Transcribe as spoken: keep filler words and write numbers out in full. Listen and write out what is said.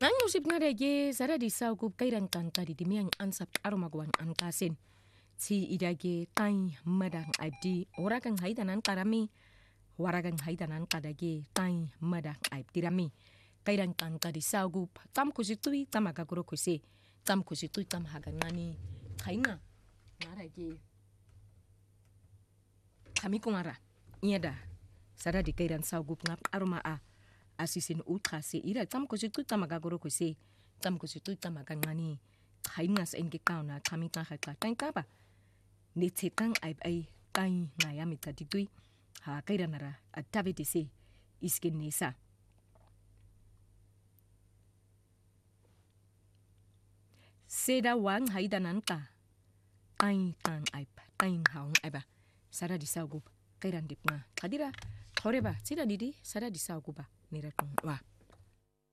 Ngangusip nga rege zara di saugup kairan kanta di dimiang ansap aromagwan antasin. Si idage tay madang abdi oragang haidanan karami. Waragang haidanan kadage tay madang abdi rami. Kairan kanta di saugup tam kusitui tam agaguro kusi. Tam kusitui tam hagangani. Kaina narage. Kami kungara. Iada. Zara di kairan saugup ngap aroma a. Asisin utrase ira tam ko situ tam agagoro ko se tam ko situ tam agangani kaingas en gekauna kami ta khata tan kaba ne tsetang ai ai tai na ya mita ditui ha kaira nara atabe de se iskin nesa seda wang haidanan ka tai tang ai tai haung ai ba sara di saugup kairan dipna kadira horeba sida didi sara di sauguba nira wa